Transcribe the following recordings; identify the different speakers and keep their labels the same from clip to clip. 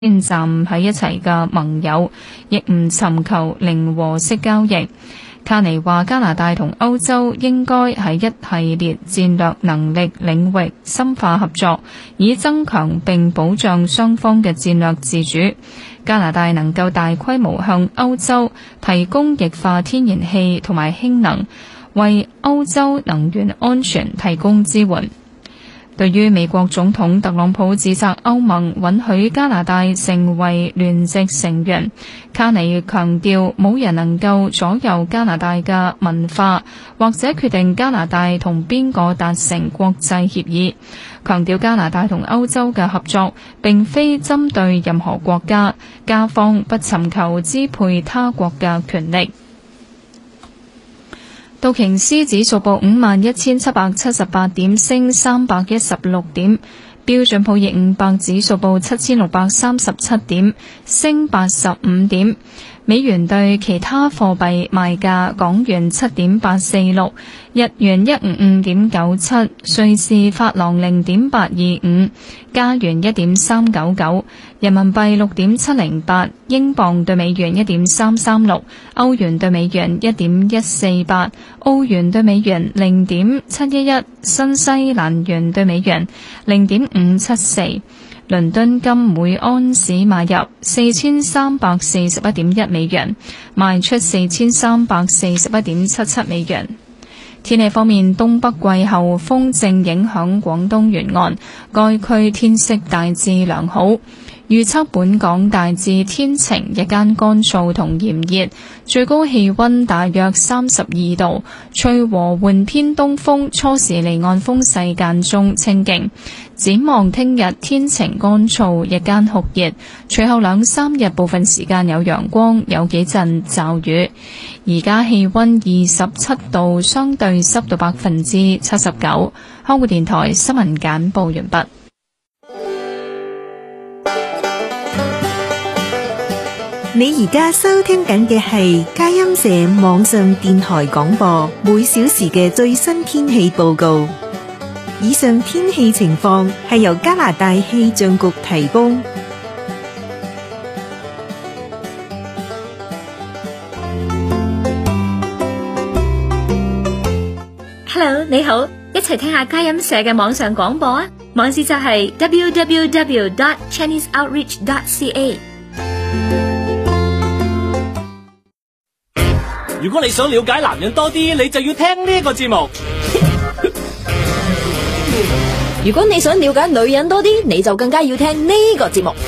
Speaker 1: 站喺一齊嘅盟友，亦唔尋求零和式交易。卡尼話加拿大同歐洲應該喺一系列戰略能力領域深化合作，以增強並保障雙方嘅戰略自主。加拿大能夠大規模向歐洲提供液化天然氣同埋氫能，為歐洲能源安全提供支援。對於美國總統特朗普指責歐盟允許加拿大成為聯席成員，卡尼強調冇人能夠左右加拿大嘅文化，或者決定加拿大同邊個達成國際協議。強調加拿大同歐洲嘅合作並非針對任何國家，加方不尋求支配他國嘅權力。道瓊斯指數報51,778點，升316點；標準普爾500指數報7,637點，升85點。美元對其他貨幣賣價：港元7.846，日元155.97，瑞士法郎0.825，加元1.399，人民幣6.708，英鎊對美元1.336，歐元對美元1.148，澳元對美元0.711，新西蘭元對美元0.574。倫敦金每安士買入4341.1美元，賣出4341.77美元。天氣方面，東北季候風正影響廣東沿岸，該區天色大致良好。預測本港大致天晴，日間乾燥同炎熱，最高氣溫大約32度，吹和緩偏東風，初時離岸風勢間中清勁。展望聽日天晴乾燥，日間酷熱，隨後2-3日部分時間有陽光，有幾陣驟雨。而家氣溫27度，相對濕度79%。香港電台新聞簡報完畢。
Speaker 2: 你而家收聽緊嘅係佳音社網上電台廣播，每小時嘅最新天氣報告。以上天氣情況係由加拿大氣象局提供。
Speaker 3: Hello， 你好，一齊聽下佳音社嘅網上廣播啊！網址就係 www.chineseoutreach.ca。
Speaker 4: 如果你想了解男人多啲，你就要聽呢個節目。
Speaker 5: 如果你想了解女人多啲，你就更加要聽呢個節目。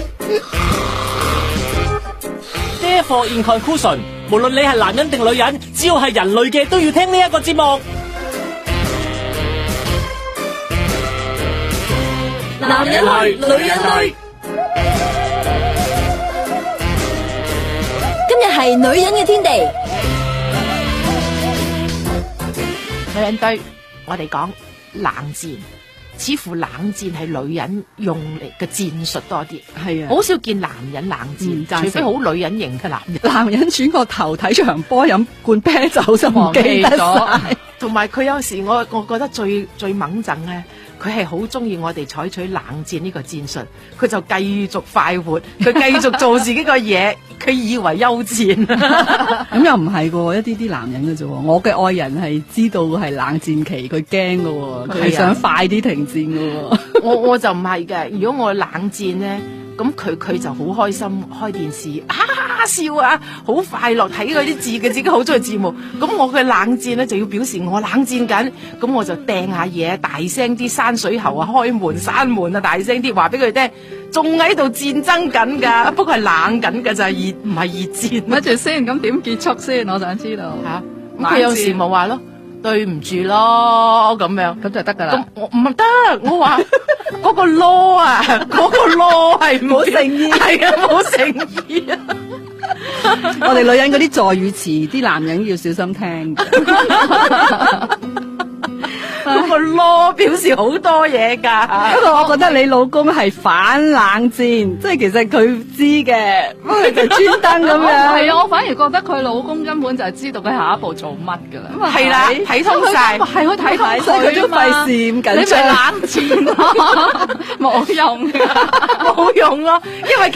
Speaker 4: Therefore in conclusion， 無論你係男人定女人，只要係人類嘅都要聽呢一個節目。
Speaker 5: 男人去，女人去。今日係女人嘅天地。
Speaker 6: 女人對我哋講冷戰，似乎冷戰係女人用嚟嘅戰術多啲。係啊，好少見男人冷戰，除非好女人型嘅男人。
Speaker 7: 男人轉個頭睇場波飲罐啤酒就忘記咗。
Speaker 6: 同埋佢有時我覺得最猛憎咧，佢係好中意我哋採取冷戰呢個戰術，佢就繼續快活，佢繼續做自己個嘢，佢以為休戰。
Speaker 7: 咁又唔係喎，一啲男人嘅啫。我嘅愛人係知道係冷戰期，佢驚嘅，佢係想快啲停戰嘅。
Speaker 6: 我就唔係嘅，如果我冷戰咧，咁佢就好開心開電視笑啊，好快樂睇嗰啲字嘅，自己好中意字幕。咁我嘅冷戰咧就要表示我冷戰緊，咁我就掟下嘢，大聲啲，山水喉啊，開門閂門啊，大聲啲話俾佢聽，仲喺度戰爭緊噶，不過係冷緊噶咋，唔係熱戰。
Speaker 7: 咪住先，咁點結束先？我想知道吓。
Speaker 6: 咁佢有時冇話咯，對唔住咯，咁樣
Speaker 7: 咁就得噶啦。
Speaker 6: 咁我唔得，我話嗰個囉啊，嗰個囉係冇誠意，係啊，冇誠意啊。
Speaker 7: 我哋女人嗰啲助語詞，啲男人要小心聽。
Speaker 6: 咁個囉表示好多嘢㗎。
Speaker 7: 不過我覺得你老公係反冷戰，即係其實佢知嘅，不過佢就專登咁樣。
Speaker 8: 係啊，我反而覺得佢老公根本就係知道佢下一步做乜㗎啦。
Speaker 6: 係啦，睇通晒，
Speaker 8: 係佢睇通，
Speaker 7: 所以佢都費事咁緊張。
Speaker 8: 你咪冷戰咯，冇用㗎，
Speaker 6: 冇用咯，因為